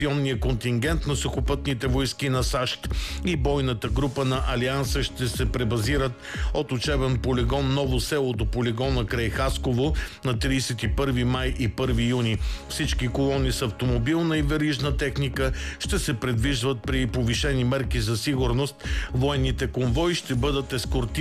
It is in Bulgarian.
авиационния контингент на сухопътните войски на САЩ и бойната група на Алианса ще се пребазират от учебен полигон Ново село до полигона край Хасково на 31 май и 1 юни. Всички колони с автомобилна и верижна техника ще се предвижват при повишени мерки за сигурност. Военните конвои ще бъдат ескортирани